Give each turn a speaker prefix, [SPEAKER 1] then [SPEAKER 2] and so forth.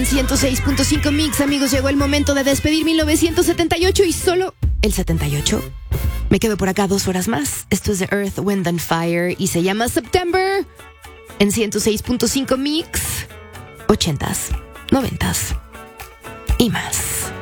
[SPEAKER 1] 106.5 Mix, amigos, llegó el momento de despedir 1978 y solo el 78. Me quedo por acá 2 horas más. Esto es de Earth, Wind and Fire y se llama September en 106.5 Mix, 80s, 90s y más.